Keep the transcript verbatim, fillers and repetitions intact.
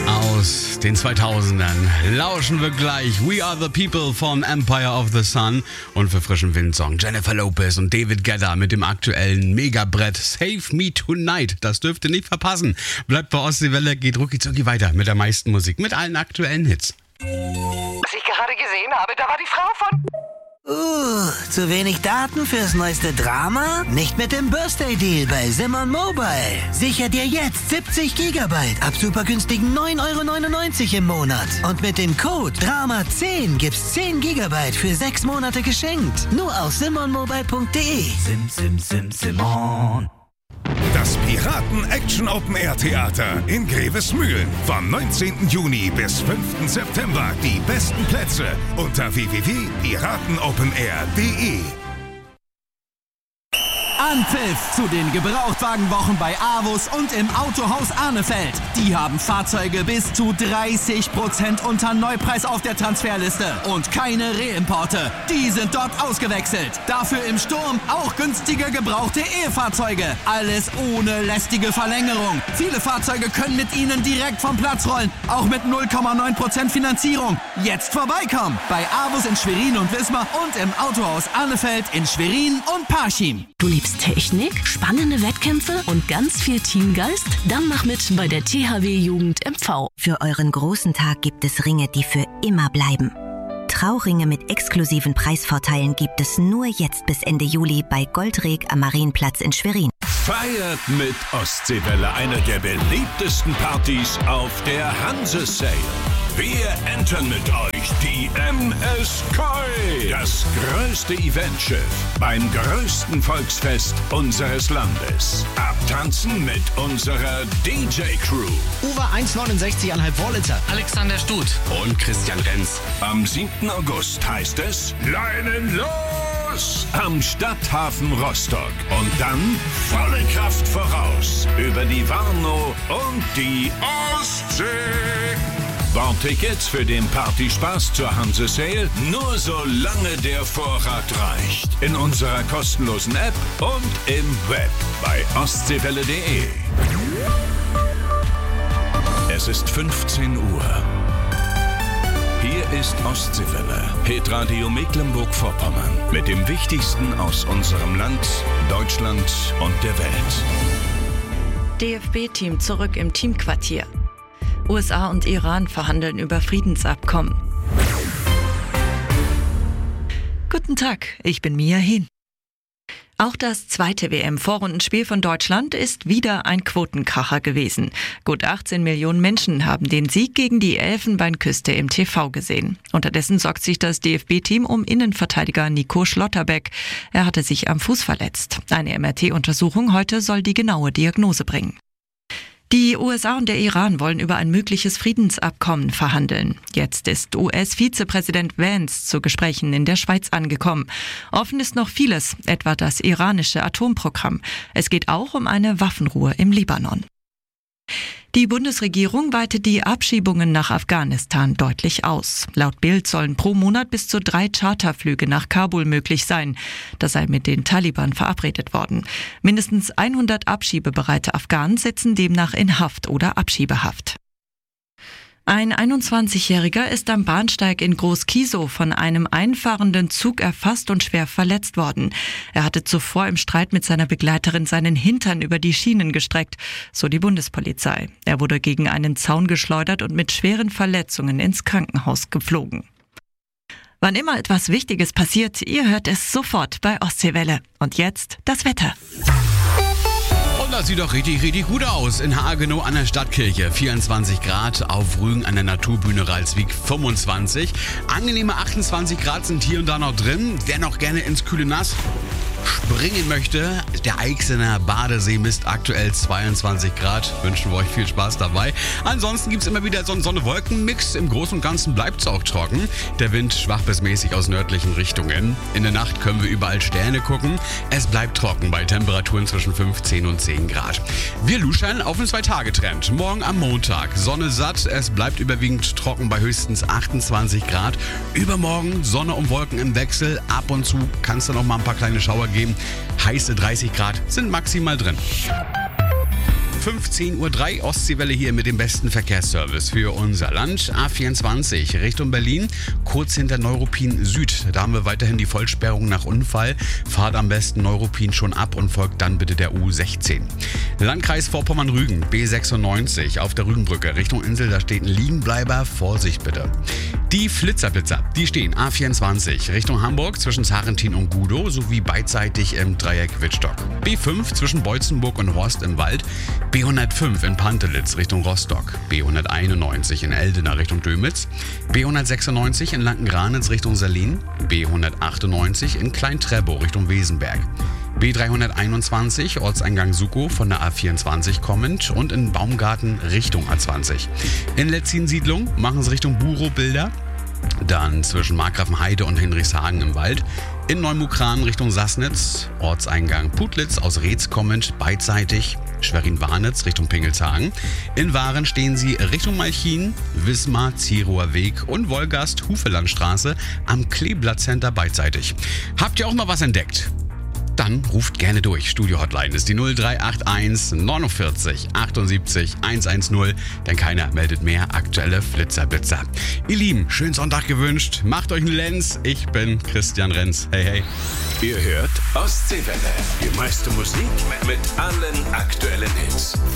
Aus den zweitausendern lauschen wir gleich We Are The People von Empire of the Sun und für frischen Windsong Jennifer Lopez und David Guetta mit dem aktuellen Megabrett Save Me Tonight. Das dürft ihr nicht verpassen. Bleibt bei Ostseewelle, geht rucki zucki weiter mit der meisten Musik, mit allen aktuellen Hits. Was ich gerade gesehen habe, da war die Frau von... Uh, zu wenig Daten fürs neueste Drama? Nicht mit dem Birthday-Deal bei Simon Mobile. Sicher dir jetzt siebzig Gigabyte ab super günstigen neun Euro neunundneunzig im Monat. Und mit dem Code Drama zehn gibt's zehn Gigabyte für sechs Monate geschenkt. Nur auf simon mobile punkt de. Sim, sim, sim, Simon. Das Piraten-Action-Open-Air-Theater in Grevesmühlen. Vom neunzehnten Juni bis fünften September. Die besten Plätze unter w w w punkt piratenopenair punkt de. Anpfiff zu den Gebrauchtwagenwochen bei AWUS und im Autohaus Arnefeld. Die haben Fahrzeuge bis zu dreißig Prozent unter Neupreis auf der Transferliste. Und keine Reimporte. Die sind dort ausgewechselt. Dafür im Sturm auch günstige gebrauchte E-Fahrzeuge. Alles ohne lästige Verlängerung. Viele Fahrzeuge können mit ihnen direkt vom Platz rollen. Auch mit null Komma neun Prozent Finanzierung. Jetzt vorbeikommen. Bei AWUS in Schwerin und Wismar und im Autohaus Arnefeld in Schwerin und Parchim. Du liebst Technik, spannende Wettkämpfe und ganz viel Teamgeist? Dann mach mit bei der T H W Jugend M V. Für euren großen Tag gibt es Ringe, die für immer bleiben. Trauringe mit exklusiven Preisvorteilen gibt es nur jetzt bis Ende Juli bei Goldreg am Marienplatz in Schwerin. Feiert mit Ostseewelle eine der beliebtesten Partys auf der Hanse-Sail. Wir entern mit euch die M S Koi, das größte Eventschiff beim größten Volksfest unseres Landes. Abtanzen mit unserer D J-Crew. Uwe eins neunundsechzig Komma fünf Vorlitzer. Alexander Stut und Christian Renz. Am siebten August heißt es Leinen los! Am Stadthafen Rostock. Und dann volle Kraft voraus über die Warnow und die Ostsee. Bordtickets für den Partyspaß zur Hanse-Sail nur solange der Vorrat reicht. In unserer kostenlosen App und im Web bei ostseewelle punkt de. Es ist fünfzehn Uhr. Hier ist Ostseewelle, Hitradio Mecklenburg-Vorpommern mit dem Wichtigsten aus unserem Land, Deutschland und der Welt. D F B-Team zurück im Teamquartier. U S A und Iran verhandeln über Friedensabkommen. Guten Tag, ich bin Mia Hin. Auch das zweite W M-Vorrundenspiel von Deutschland ist wieder ein Quotenkracher gewesen. Gut achtzehn Millionen Menschen haben den Sieg gegen die Elfenbeinküste im T V gesehen. Unterdessen sorgt sich das D F B-Team um Innenverteidiger Nico Schlotterbeck. Er hatte sich am Fuß verletzt. Eine M R T-Untersuchung heute soll die genaue Diagnose bringen. Die U S A und der Iran wollen über ein mögliches Friedensabkommen verhandeln. Jetzt ist U S-Vizepräsident Vance zu Gesprächen in der Schweiz angekommen. Offen ist noch vieles, etwa das iranische Atomprogramm. Es geht auch um eine Waffenruhe im Libanon. Die Bundesregierung weitet die Abschiebungen nach Afghanistan deutlich aus. Laut Bild sollen pro Monat bis zu drei Charterflüge nach Kabul möglich sein. Das sei mit den Taliban verabredet worden. Mindestens hundert abschiebebereite Afghanen sitzen demnach in Haft oder Abschiebehaft. Ein einundzwanzigjähriger ist am Bahnsteig in Groß-Kiesow von einem einfahrenden Zug erfasst und schwer verletzt worden. Er hatte zuvor im Streit mit seiner Begleiterin seinen Hintern über die Schienen gestreckt, so die Bundespolizei. Er wurde gegen einen Zaun geschleudert und mit schweren Verletzungen ins Krankenhaus geflogen. Wann immer etwas Wichtiges passiert, ihr hört es sofort bei Ostseewelle. Und jetzt das Wetter. Das sieht doch richtig, richtig gut aus. In Hagenow an der Stadtkirche vierundzwanzig Grad, auf Rügen an der Naturbühne Ralswiek fünfundzwanzig. Angenehme achtundzwanzig Grad sind hier und da noch drin. Wer noch gerne ins kühle Nass springen möchte, der Eichsener Badesee misst aktuell zweiundzwanzig Grad. Wünschen wir euch viel Spaß dabei. Ansonsten gibt es immer wieder so einen Sonne-Wolken-Mix. Im Großen und Ganzen bleibt es auch trocken. Der Wind schwach bis mäßig aus nördlichen Richtungen. In der Nacht können wir überall Sterne gucken. Es bleibt trocken bei Temperaturen zwischen fünfzehn und zehn Grad. Wir luschern auf den Zwei-Tage-Trend. Morgen am Montag Sonne satt. Es bleibt überwiegend trocken bei höchstens achtundzwanzig Grad. Übermorgen Sonne und Wolken im Wechsel. Ab und zu kann es dann noch mal ein paar kleine Schauer geben. Heiße dreißig Grad sind maximal drin. fünfzehn Uhr drei Ostseewelle hier mit dem besten Verkehrsservice für unser Land. A vierundzwanzig Richtung Berlin, kurz hinter Neuruppin Süd. Da haben wir weiterhin die Vollsperrung nach Unfall. Fahrt am besten Neuruppin schon ab und folgt dann bitte der U sechzehn. Landkreis Vorpommern-Rügen, B sechsundneunzig auf der Rügenbrücke Richtung Insel. Da steht ein Liegenbleiber. Vorsicht bitte. Die Flitzerblitzer, die stehen A vierundzwanzig Richtung Hamburg zwischen Sarentin und Gudow sowie beidseitig im Dreieck Wittstock. B fünf zwischen Beutzenburg und Horst im Wald. B hundertfünf in Pantelitz Richtung Rostock. B hunderteinundneunzig in Eldena Richtung Dömitz. B hundertsechsundneunzig in Lanken-Granitz Richtung Salin. B hundertachtundneunzig in Klein-Treppow Richtung Wesenberg. B dreihunderteinundzwanzig Ortseingang Sukow von der A vierundzwanzig kommend und in Baumgarten Richtung A zwanzig. In Letzin-Siedlung machen sie Richtung Burow Bilder. Dann zwischen Markgrafenheide und Hinrichshagen im Wald. In Neumukran Richtung Sassnitz, Ortseingang Putlitz aus Reetz kommend, beidseitig Schwerin-Warnitz Richtung Pingelshagen. In Waren stehen sie Richtung Malchin, Wismar, Zierower Weg und Wolgast-Hufelandstraße am Kleeblatt Center beidseitig. Habt ihr auch mal was entdeckt? Dann ruft gerne durch. Studio-Hotline ist die null drei acht eins neunundvierzig achtundsiebzig hundertzehn, denn keiner meldet mehr aktuelle Flitzerblitzer. Ihr Lieben, schönen Sonntag gewünscht. Macht euch einen Lenz. Ich bin Christian Renz. Hey, hey. Ihr hört Ostseewelle. Die meiste Musik mit allen aktuellen Hits.